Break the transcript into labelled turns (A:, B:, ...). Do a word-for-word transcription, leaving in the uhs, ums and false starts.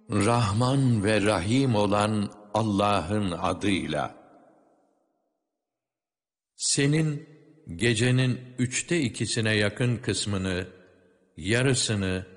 A: Rahman ve Rahim olan Allah'ın adıyla. Senin gecenin üçte ikisine yakın kısmını, yarısını